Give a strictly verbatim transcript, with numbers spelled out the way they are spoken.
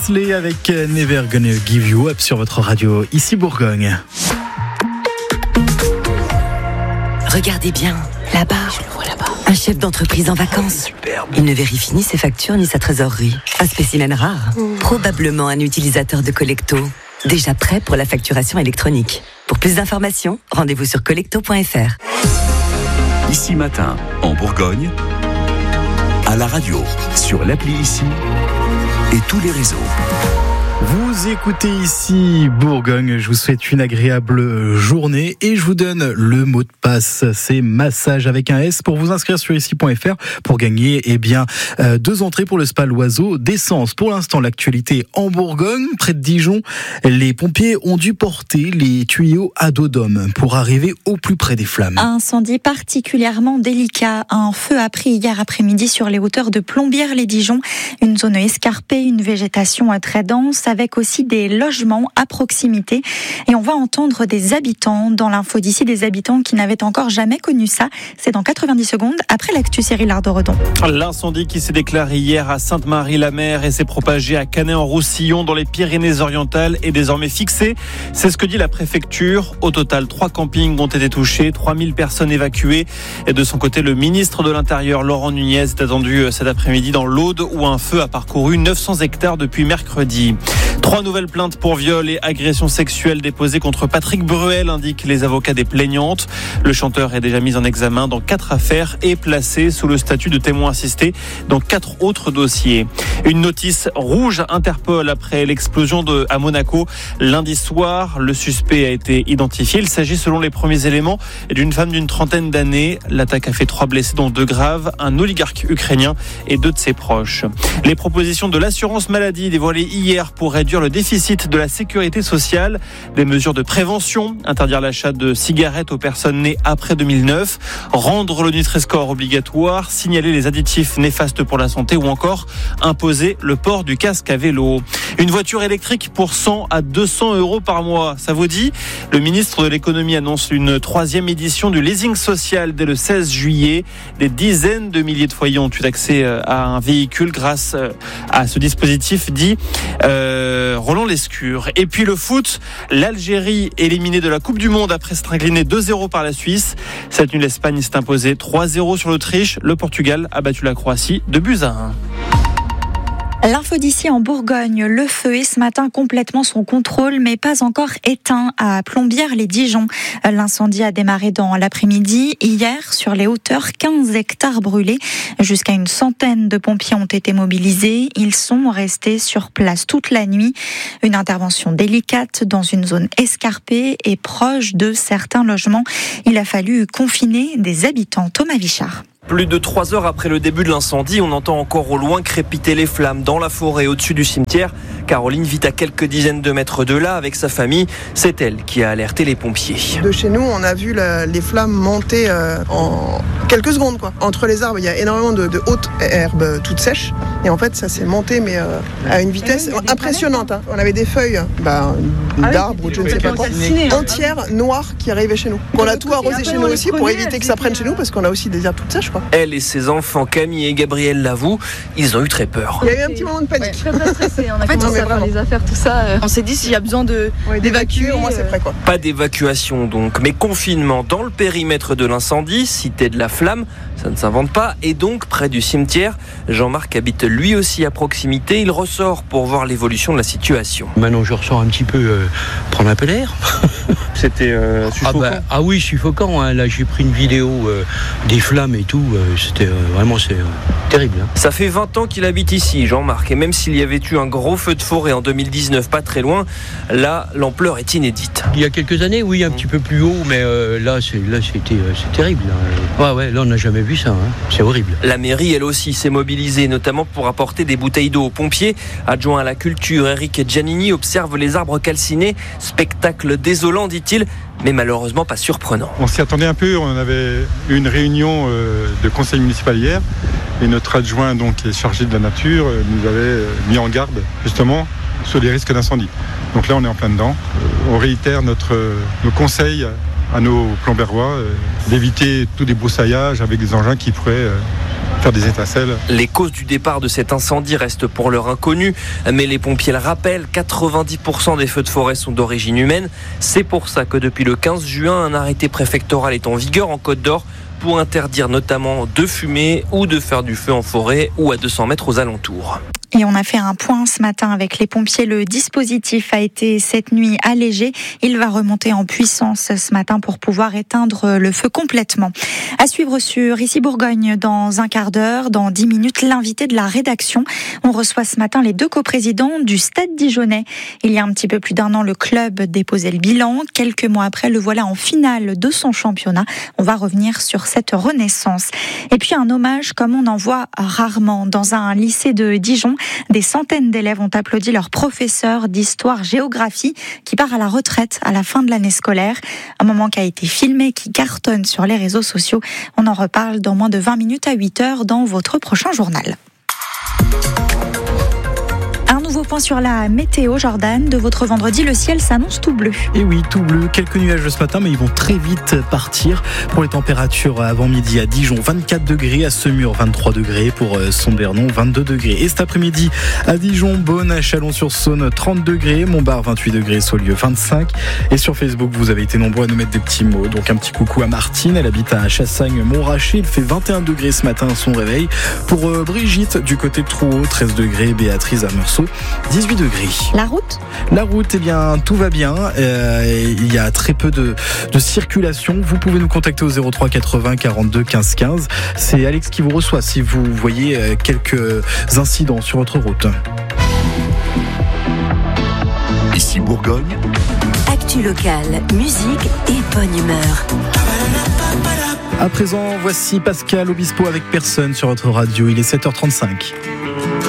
Slay avec Never Gonna Give You Up sur votre radio, ici Bourgogne. Regardez bien, là-bas, je le vois là-bas. Un chef d'entreprise en vacances. Superbe. Il ne vérifie ni ses factures ni sa trésorerie. Un spécimen rare. Mmh. Probablement un utilisateur de Collecto. Déjà prêt pour la facturation électronique. Pour plus d'informations, rendez-vous sur collecto point f r. Ici Matin, en Bourgogne, à la radio, sur l'appli Ici et tous les réseaux. Vous écoutez ici Bourgogne, je vous souhaite une agréable journée et je vous donne le mot de passe, c'est massage avec un S pour vous inscrire sur ici point f r pour gagner eh bien, euh, deux entrées pour le spa L'Oiseau d'Essence. Pour l'instant, l'actualité en Bourgogne, près de Dijon, les pompiers ont dû porter les tuyaux à dos d'homme pour arriver au plus près des flammes. Un incendie particulièrement délicat, un feu a pris hier après-midi sur les hauteurs de Plombières-les-Dijon, une zone escarpée, une végétation très dense, avec aussi des logements à proximité. Et on va entendre des habitants dans l'info d'ici, des habitants qui n'avaient encore jamais connu ça. C'est dans quatre-vingt-dix secondes, après l'actu Cyril Ardoredon. L'incendie qui s'est déclaré hier à Sainte-Marie-la-Mer et s'est propagé à Canet-en-Roussillon dans les Pyrénées-Orientales est désormais fixé. C'est ce que dit la préfecture. Au total, trois campings ont été touchés, trois mille personnes évacuées. Et de son côté, le ministre de l'Intérieur, Laurent Nunez, est attendu cet après-midi dans l'Aude où un feu a parcouru neuf cents hectares depuis mercredi. Trois nouvelles plaintes pour viol et agression sexuelle déposées contre Patrick Bruel, indiquent les avocats des plaignantes. Le chanteur est déjà mis en examen dans quatre affaires et placé sous le statut de témoin assisté dans quatre autres dossiers. Une notice rouge Interpol après l'explosion de, à Monaco lundi soir. Le suspect a été identifié. Il s'agit, selon les premiers éléments, d'une femme d'une trentaine d'années. L'attaque a fait trois blessés, dont deux graves, un oligarque ukrainien et deux de ses proches. Les propositions de l'assurance maladie dévoilées hier pour réduire le déficit de la sécurité sociale, des mesures de prévention, interdire l'achat de cigarettes aux personnes nées après deux mille neuf, rendre le Nutri-Score obligatoire, signaler les additifs néfastes pour la santé ou encore imposer le port du casque à vélo. Une voiture électrique pour cent à deux cents euros par mois, ça vous dit ? Le ministre de l'économie annonce une troisième édition du leasing social dès le seize juillet. Des dizaines de milliers de foyers ont eu accès à un véhicule grâce à ce dispositif dit euh, Roland Lescure. Et puis le foot, l'Algérie éliminée de la Coupe du Monde après s'être inclinée deux zéro par la Suisse. Cette nuit, l'Espagne s'est imposée trois zéro sur l'Autriche. Le Portugal a battu la Croatie de buts à un. L'info d'ici en Bourgogne, le feu est ce matin complètement sous contrôle, mais pas encore éteint à Plombières-les-Dijon. L'incendie a démarré dans l'après-midi. Hier, sur les hauteurs, quinze hectares brûlés. Jusqu'à une centaine de pompiers ont été mobilisés. Ils sont restés sur place toute la nuit. Une intervention délicate dans une zone escarpée et proche de certains logements. Il a fallu confiner des habitants. Thomas Vichard. Plus de trois heures après le début de l'incendie, on entend encore au loin crépiter les flammes dans la forêt au-dessus du cimetière. Caroline vit à quelques dizaines de mètres de là avec sa famille. C'est elle qui a alerté les pompiers. De chez nous, on a vu la, les flammes monter euh, en quelques secondes, quoi. Entre les arbres, il y a énormément de, de hautes herbes toutes sèches. Et en fait, ça s'est monté mais euh, à une vitesse impressionnante. Hein. On avait des feuilles bah, d'arbres ou je ne sais pas quoi, entières, noires qui arrivaient chez nous. On a tout arrosé chez nous aussi pour éviter que ça prenne chez nous parce qu'on a aussi des herbes toutes sèches, quoi. Elle et ses enfants, Camille et Gabriel, l'avouent, ils ont eu très peur. Il y a eu un petit moment de panique. Ouais, très très stressé. On a commencé à faire les affaires, tout ça. On s'est dit s'il y a besoin de ouais, d'évacuer, au moins c'est prêt, quoi. Pas d'évacuation donc, mais confinement dans le périmètre de l'incendie, cité de la flamme, ça ne s'invente pas, et donc près du cimetière. Jean-Marc habite lui aussi à proximité, il ressort pour voir l'évolution de la situation. Maintenant je ressors un petit peu euh, prendre un peu d'air. C'était euh, suffocant. Ah, bah, ah oui, suffocant, hein. Là j'ai pris une vidéo euh, des flammes et tout, euh, c'était euh, vraiment c'est, euh, terrible. Hein. Ça fait vingt ans qu'il habite ici, Jean-Marc, et même s'il y avait eu un gros feu de forêt en deux mille dix-neuf, pas très loin, là l'ampleur est inédite. Il y a quelques années, oui, un mmh. petit peu plus haut, mais euh, là, c'est, là c'était, euh, c'est terrible. Là. Ouais, ouais, là on n'a jamais vu ça, hein. C'est horrible. La mairie, elle aussi, s'est mobilisée, notamment pour apporter des bouteilles d'eau aux pompiers. Adjoint à la culture, Eric Giannini observe les arbres calcinés. Spectacle désolant, dit-il, mais malheureusement pas surprenant. On s'y attendait un peu, on avait eu une réunion euh, de conseil municipal hier, et notre adjoint, donc, qui est chargé de la nature, euh, nous avait euh, mis en garde, justement, sur les risques d'incendie. Donc là, on est en plein dedans. Euh, on réitère notre, euh, nos conseils à nos plomberois euh, d'éviter tout débroussaillage avec des engins qui pourraient euh, faire des étincelles. Les causes du départ de cet incendie restent pour l'heure inconnues, mais les pompiers le rappellent, quatre-vingt-dix pour cent des feux de forêt sont d'origine humaine. C'est pour ça que depuis le quinze juin, un arrêté préfectoral est en vigueur en Côte d'Or pour interdire notamment de fumer ou de faire du feu en forêt ou à deux cents mètres aux alentours. Et on a fait un point ce matin avec les pompiers. Le dispositif a été cette nuit allégé. Il va remonter en puissance ce matin pour pouvoir éteindre le feu complètement. À suivre sur Ici Bourgogne dans un quart d'heure, dans dix minutes, l'invité de la rédaction. On reçoit ce matin les deux coprésidents du Stade Dijonnais. Il y a un petit peu plus d'un an, le club déposait le bilan. Quelques mois après, le voilà en finale de son championnat. On va revenir sur cette renaissance. Et puis un hommage comme on en voit rarement dans un lycée de Dijon. Des centaines d'élèves ont applaudi leur professeur d'histoire-géographie qui part à la retraite à la fin de l'année scolaire. Un moment qui a été filmé, qui cartonne sur les réseaux sociaux. On en reparle dans moins de vingt minutes à huit heures dans votre prochain journal. Nouveau point sur la météo, Jordan. De votre vendredi, le ciel s'annonce tout bleu. Et oui, tout bleu. Quelques nuages ce matin, mais ils vont très vite partir. Pour les températures avant midi à Dijon, vingt-quatre degrés, à Semur, vingt-trois degrés, pour Sombernon, vingt-deux degrés. Et cet après-midi, à Dijon, Beaune, à Chalon-sur-Saône, trente degrés, Montbard, vingt-huit degrés, Saulieu, vingt-cinq. Et sur Facebook, vous avez été nombreux à nous mettre des petits mots. Donc un petit coucou à Martine, elle habite à Chassagne-Montrachet. Il fait vingt et un degrés ce matin à son réveil. Pour Brigitte, du côté de Trouault, treize degrés, Béatrice à Meursault, dix-huit degrés. La route ? La route, eh bien, tout va bien. Euh, il y a très peu de, de circulation. Vous pouvez nous contacter au zéro trois quatre-vingts quarante-deux quinze quinze. C'est Alex qui vous reçoit si vous voyez quelques incidents sur votre route. Ici Bourgogne. Actu locale, musique et bonne humeur. À présent, voici Pascal Obispo avec Personne sur votre radio. Il est sept heures trente-cinq.